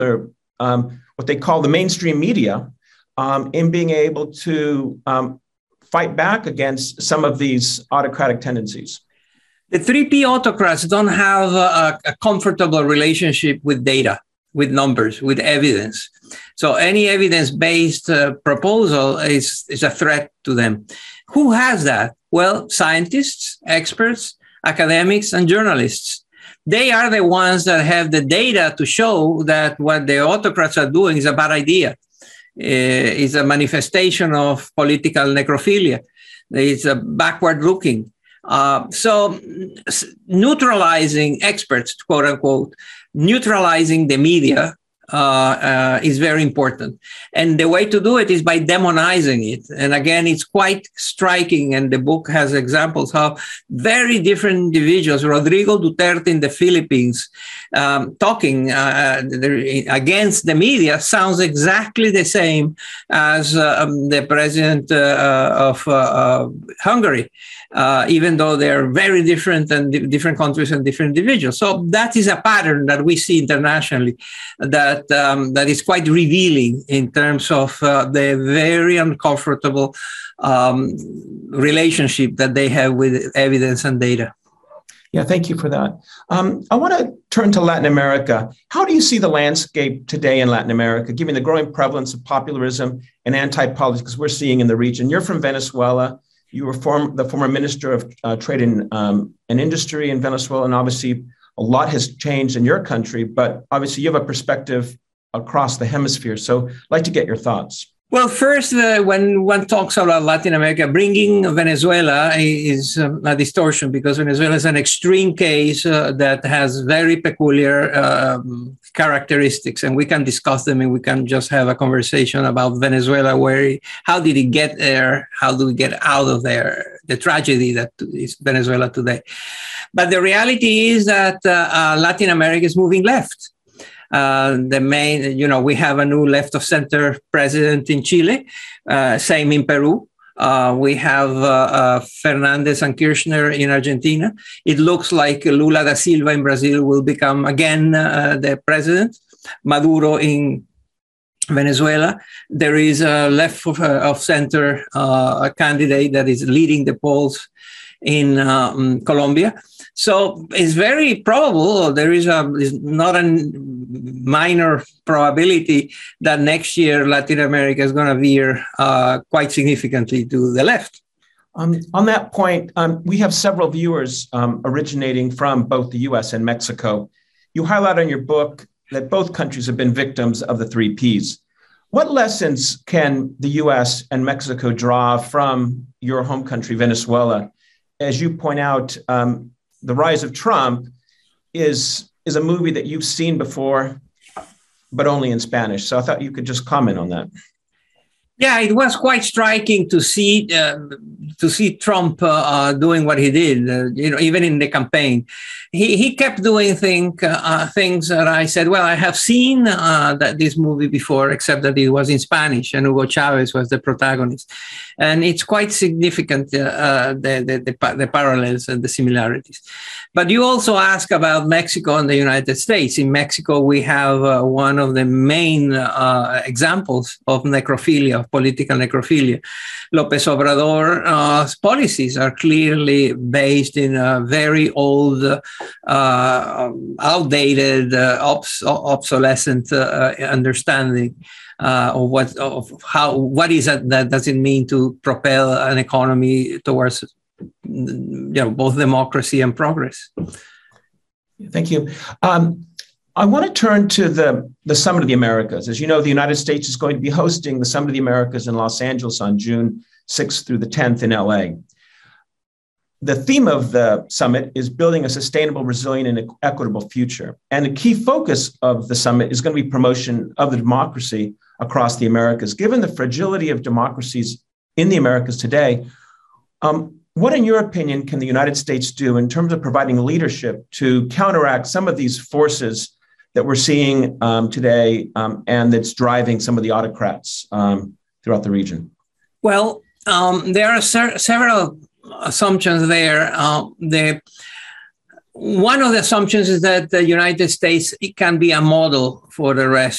what they call the mainstream media in being able to fight back against some of these autocratic tendencies? The 3P autocrats don't have a comfortable relationship with data, with numbers, with evidence. So any evidence-based proposal is a threat to them. Who has that? Well, scientists, experts, academics, and journalists. They are the ones that have the data to show that what the autocrats are doing is a bad idea. It's a manifestation of political necrophilia. It's a backward looking. So neutralizing experts, quote unquote, neutralizing the media is very important. And the way to do it is by demonizing it. And again, it's quite striking. And the book has examples how very different individuals, Rodrigo Duterte in the Philippines, talking against the media sounds exactly the same as the president of Hungary. Even though they're very different and different countries and different individuals. So that is a pattern that we see internationally that is quite revealing in terms of the very uncomfortable relationship that they have with evidence and data. Yeah, thank you for that. I want to turn to Latin America. How do you see the landscape today in Latin America, given the growing prevalence of popularism and anti-politics we're seeing in the region? You're from Venezuela. You were the former Minister of Trade and Industry in Venezuela, and obviously a lot has changed in your country, but obviously you have a perspective across the hemisphere. So I'd like to get your thoughts. Well, first, when one talks about Latin America, bringing Venezuela is a distortion because Venezuela is an extreme case that has very peculiar characteristics, and we can discuss them and we can just have a conversation about Venezuela. How did it get there? How do we get out of there? The tragedy that is Venezuela today. But the reality is that Latin America is moving left. We have a new left of center president in Chile, same in Peru. We have Fernandez and Kirchner in Argentina. It looks like Lula da Silva in Brazil will become again the president. Maduro in Venezuela. There is a left of center candidate that is leading the polls in Colombia. So it's very probable, there is not a minor probability that next year Latin America is going to veer quite significantly to the left. On that point, we have several viewers originating from both the US and Mexico. You highlight in your book that both countries have been victims of the 3Ps. What lessons can the US and Mexico draw from your home country, Venezuela? As you point out, The Rise of Trump is a movie that you've seen before, but only in Spanish. So I thought you could just comment on that. Yeah, it was quite striking to see Trump doing what he did. Even in the campaign, he kept doing things that I said, well, I have seen this movie before, except that it was in Spanish and Hugo Chavez was the protagonist, and it's quite significant the parallels and the similarities. But you also ask about Mexico and the United States. In Mexico, we have one of the main examples of necrophilia, of political necrophilia. López Obrador's policies are clearly based in a very old, outdated, obsolescent understanding of what does it mean to propel an economy towards both democracy and progress. Thank you. I want to turn to the Summit of the Americas. As you know, the United States is going to be hosting the Summit of the Americas in Los Angeles on June 6th through the 10th in LA. The theme of the summit is building a sustainable, resilient, and equitable future. And the key focus of the summit is going to be promotion of the democracy across the Americas. Given the fragility of democracies in the Americas today, what, in your opinion, can the United States do in terms of providing leadership to counteract some of these forces that we're seeing today and that's driving some of the autocrats throughout the region? Well, there are several assumptions there. One of the assumptions is that the United States, it can be a model for the rest